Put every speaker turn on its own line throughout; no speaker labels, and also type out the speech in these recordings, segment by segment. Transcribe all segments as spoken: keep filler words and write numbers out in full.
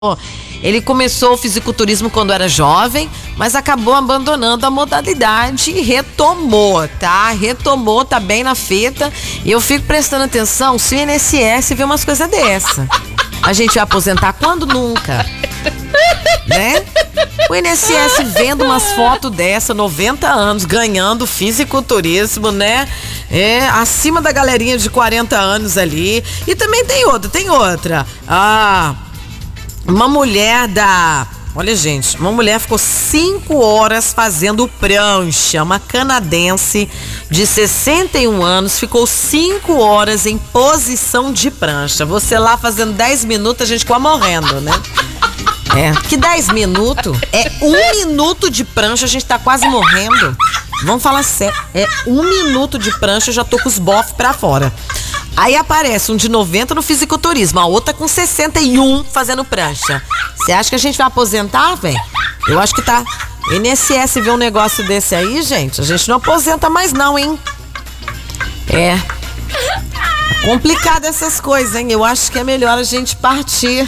Ele começou o fisiculturismo quando era jovem, mas acabou abandonando a modalidade e retomou, tá? Retomou, tá bem na fita. E eu fico prestando atenção se o I N S S vê umas coisas dessa. A gente vai aposentar quando? Nunca. Né? O I N S S vendo umas fotos dessa, noventa anos, ganhando fisiculturismo, né? É, acima da galerinha de quarenta anos ali. E também tem outra, tem outra. Ah... Uma mulher da... Olha, gente, uma mulher ficou cinco horas fazendo prancha. Uma canadense de sessenta e um anos ficou cinco horas em posição de prancha. Você lá fazendo dez minutos, a gente ficou morrendo, né? É, que dez minutos? É um minuto de prancha, a gente tá quase morrendo. Vamos falar sério. É um minuto de prancha, eu já tô com os bofs pra fora. Aí aparece um de noventa no fisiculturismo, a outra com sessenta e um fazendo prancha. Você acha que a gente vai aposentar, velho? Eu acho que tá. I N S S vê um negócio desse aí, gente, a gente não aposenta mais não, hein? É. Complicado essas coisas, hein? Eu acho que é melhor a gente partir.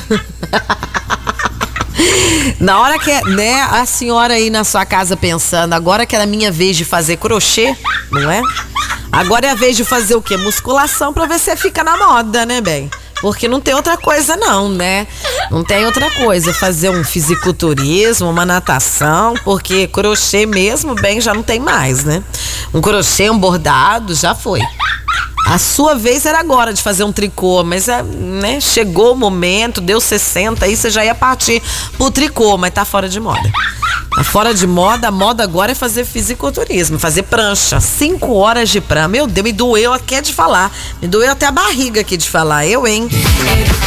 Na hora que, né, a senhora aí na sua casa pensando, agora que era a minha vez de fazer crochê, não é? Agora é a vez de fazer o quê? Musculação pra ver se fica na moda, né, bem? Porque não tem outra coisa não, né? Não tem outra coisa. Fazer um fisiculturismo, uma natação, porque crochê mesmo, bem, já não tem mais, né? Um crochê, um bordado, já foi. A sua vez era agora de fazer um tricô, mas né, chegou o momento, deu sessenta, aí você já ia partir pro tricô, mas tá fora de moda. Tá fora de moda, a moda agora é fazer fisiculturismo, fazer prancha, cinco horas de prancha. Meu Deus, me doeu aqui de falar, me doeu até a barriga aqui de falar, eu, hein?